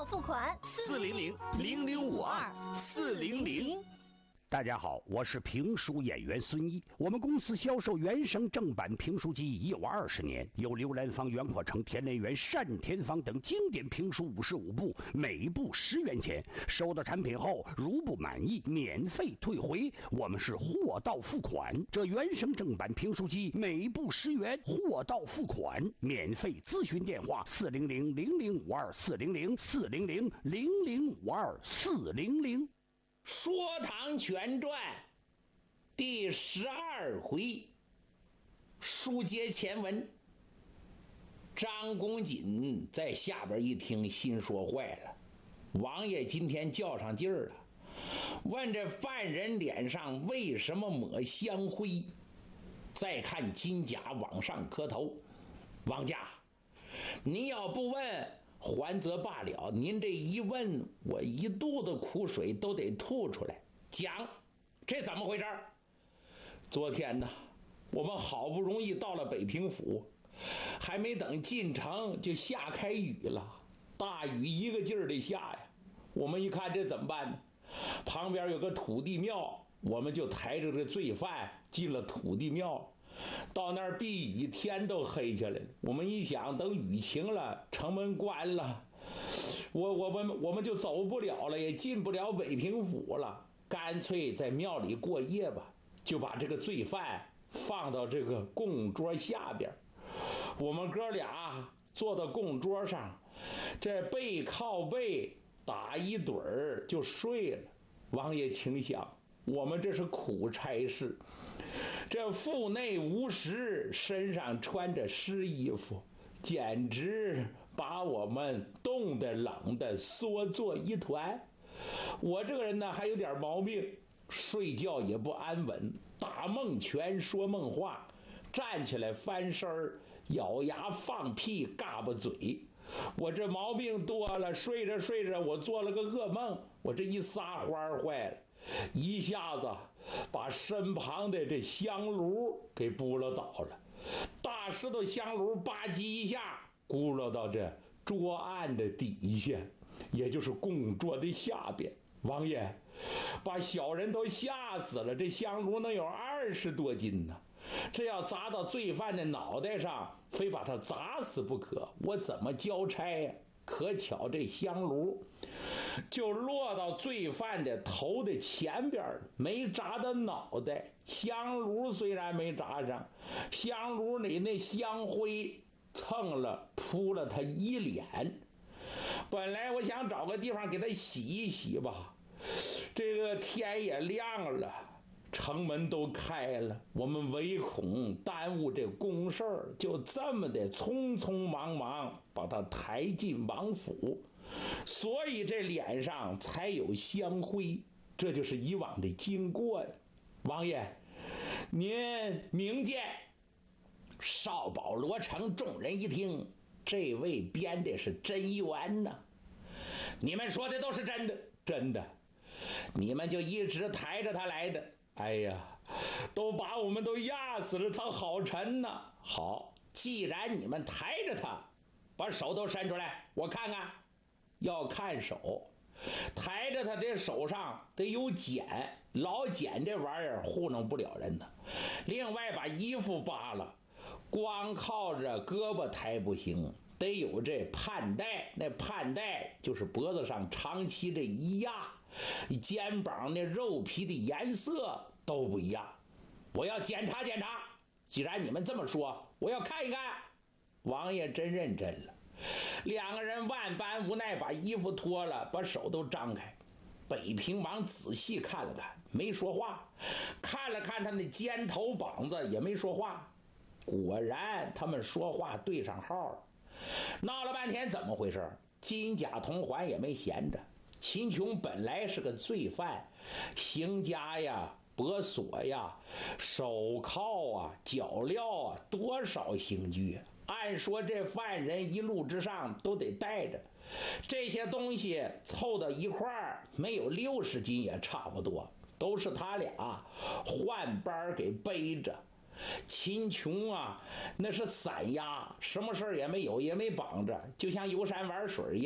付款 400-0052-400。 大家好，我是评书演员孙一。我们公司销售原声正版评书机已有20年，有刘兰芳、袁阔成、田连元、单田芳等经典评书55部，每部10元钱。收到产品后，如不满意，免费退回。我们是货到付款。这原声正版评书机每部10元，货到付款，免费咨询电话400-0052-400，400-0052-400。 说唐全传第12回，书接前文。张公瑾在下边一听，心说坏了，王爷今天较上劲儿了，问这犯人脸上为什么抹香灰。再看金甲往上磕头，王家，你要不问还则罢了，您这一问，我一肚子苦水都得吐出来。讲，这怎么回事？昨天呢，我们好不容易到了北平府，还没等进城就下开雨了，大雨一个劲儿的下呀。我们一看这怎么办呢？旁边有个土地庙，我们就抬着这罪犯进了土地庙。到那儿避雨，天都黑下来了。我们一想，等雨晴了，城门关了，我们就走不了了，也进不了北平府了，干脆在庙里过夜吧。就把这个罪犯放到这个供桌下边，我们哥俩坐到供桌上，这背靠背打一盹儿就睡了。王爷请想，我们这是苦差事，这腹内无食，身上穿着湿衣服，简直把我们冻得冷得缩作一团。我这个人呢还有点毛病，睡觉也不安稳，打梦拳说梦话，站起来翻身咬牙放屁嘎巴嘴。我这毛病多了，睡着睡着我做了个噩梦，我这一撒欢坏了，一下子把身旁的这香炉给扑了倒了，大石头香炉吧唧一下咕噜到这桌案的底下，也就是供桌的下边。王爷，把小人都吓死了，这香炉能有20多斤呢，这要砸到罪犯的脑袋上，非把他砸死不可，我怎么交差呀？可巧这香炉就落到罪犯的头的前边，没砸到脑袋。香炉虽然没砸上，香炉里那香灰蹭了扑了他一脸。本来我想找个地方给他洗一洗吧，这个天也亮了，城门都开了，我们唯恐耽误这公事儿，就这么的匆匆忙忙把他抬进王府，所以这脸上才有香灰，这就是以往的经过呀。王爷，您明鉴。少保罗成众人一听，这位编的是真冤呐！你们说的都是真的，真的，你们就一直抬着他来的。哎呀，都把我们都压死了，他好沉呐！好，既然你们抬着他，把手都伸出来，我看看。要看手，抬着他这手上得有茧，老茧这玩意儿糊弄不了人的。另外把衣服扒了，光靠着胳膊抬不行，得有这盼带，那盼带就是脖子上长期这一压，肩膀那肉皮的颜色都不一样。我要检查检查，既然你们这么说，我要看一看。王爷真认真了，两个人万般无奈把衣服脱了，把手都张开。北平王仔细看了看，没说话，看了看他那肩头膀子也没说话。果然他们说话对上号了。闹了半天怎么回事？金甲铜环也没闲着。秦琼本来是个罪犯，刑枷呀、脖锁呀、手铐啊、脚镣啊，多少刑具，按说这犯人一路之上都得带着，这些东西凑到一块儿没有60斤也差不多，都是他俩换班给背着。秦琼啊，那是散压，什么事儿也没有，也没绑着，就像游山玩水一样。